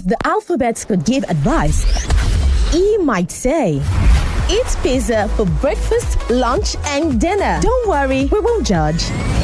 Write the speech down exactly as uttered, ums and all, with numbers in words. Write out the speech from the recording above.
If the alphabet could give advice, E might say, eat pizza for breakfast, lunch, and dinner. Don't worry, we won't judge.